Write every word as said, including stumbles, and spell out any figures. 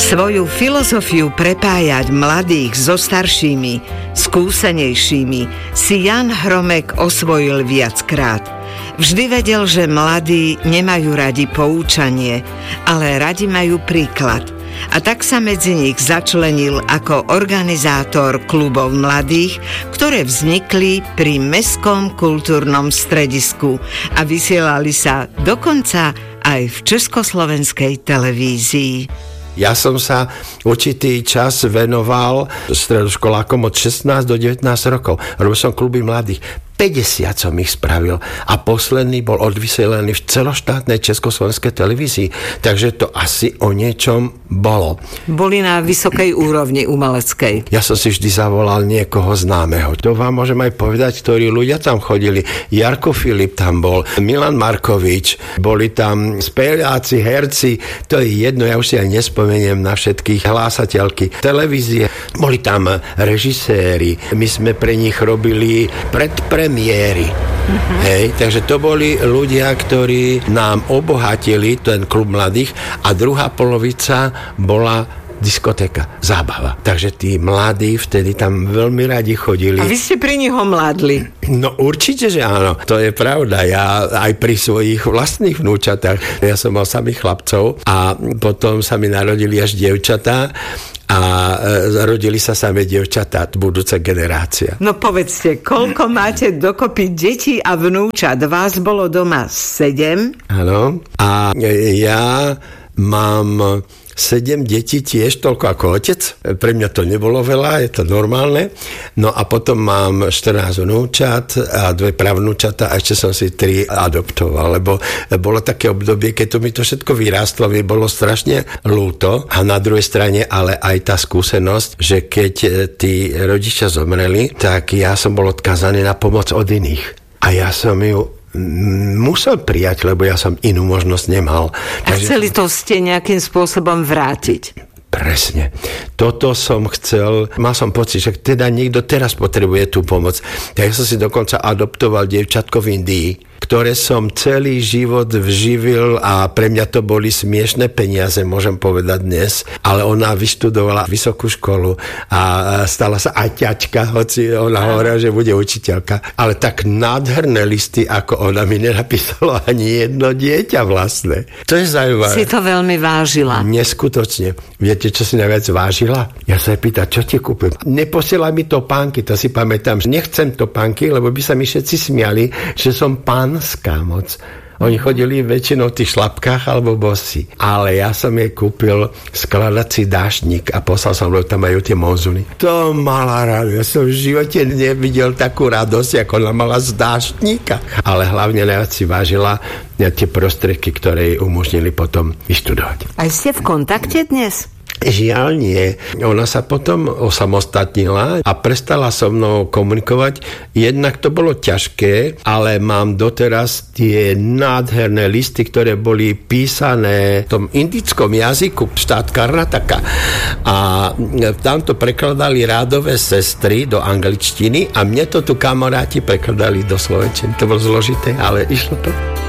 Svoju filozofiu prepájať mladých so staršími, skúsenejšími si Jan Hromek osvojil viackrát. Vždy vedel, že mladí nemajú radi poučanie, ale radi majú príklad. A tak sa medzi nich začlenil ako organizátor klubov mladých, ktoré vznikli pri Mestskom kultúrnom stredisku a vysielali sa dokonca aj v československej televízii. Ja som sa určitý čas venoval stredoškolákom od šestnásť do devätnásť rokov. Robil som kluby mladých. päťdesiat som ich spravil a posledný bol odvysielaný v celoštátnej československej televízii. Takže to asi o niečom bolo. Boli na vysokej úrovni umeleckej. Ja som si vždy zavolal niekoho známeho. To vám môžem aj povedať, ktorí ľudia tam chodili. Jarko Filip tam bol, Milan Markovič, boli tam speváci, herci, to je jedno, ja už si aj nespomeniem na všetkých, hlásateľky, televízie. Boli tam režiséri, my sme pre nich robili predpremiéry. Uh-huh. Hej, takže to boli ľudia, ktorí nám obohatili ten klub mladých a druhá polovica bola diskotéka, zábava. Takže tí mladí vtedy tam veľmi radi chodili. A vy ste pri nich omládli? No určite, že áno. To je pravda. Ja aj pri svojich vlastných vnúčatách. Ja som mal samých chlapcov a potom sa mi narodili až dievčatá a rodili sa samé dievčatá, budúca generácia. No povedzte, koľko máte dokopy detí a vnúčat? Vás bolo doma sedem? Áno. A ja mám sedem detí tiež, toľko ako otec. Pre mňa to nebolo veľa, je to normálne. No a potom mám štrnásť vnúčat a dve pravnúčata a ešte som si tri adoptoval, lebo bolo také obdobie, keď to mi to všetko vyrástlo, mi bolo strašne ľúto a na druhej strane ale aj tá skúsenosť, že keď tí rodičia zomreli, tak ja som bol odkázaný na pomoc od iných. A ja som ju musel prijať, lebo ja som inú možnosť nemal. A chceli to ste nejakým spôsobom vrátiť? Presne. Toto som chcel, mal som pocit, že teda niekto teraz potrebuje tú pomoc. Tak ja som si dokonca adoptoval dievčatko v Indii, ktoré som celý život vživil a pre mňa to boli smiešné peniaze, môžem povedať dnes, ale ona vyštudovala vysokú školu a stala sa aj ťačka, hoci ona hovorila, že bude učiteľka. Ale tak nádherné listy, ako ona mi nenapísalo ani jedno dieťa vlastné. To je zaujímavé. Si to veľmi vážila. Neskutočne. Viete, čo si najviac vážila? Ja sa jej pýta, čo ti kúpim? Neposielaj mi topánky, to si pamätám. Nechcem topánky, lebo by sa mi všetci smiali, že som pánská moc. Oni chodili väčšinou v tých šlapkách alebo bosí. Ale ja som jej kúpil skladací dážnik a poslal som, lebo tam majú tie monzuny. To mala radu. Ja som v živote nevidel takú radosť, ako ona mala z dáždnika. Ale hlavne najviac si vážila tie prostriedky, ktoré jej umožnili potom vyštudovať. A ste v kontakte dnes? Žiaľ nie. Ona sa potom osamostatnila a prestala so mnou komunikovať. Jednak to bolo ťažké, ale mám doteraz tie nádherné listy, ktoré boli písané v tom indickom jazyku, štát Karnataka. A tam to prekladali rádové sestry do angličtiny a mne to tu kamaráti prekladali do slovenčiny. To bolo zložité, ale išlo to.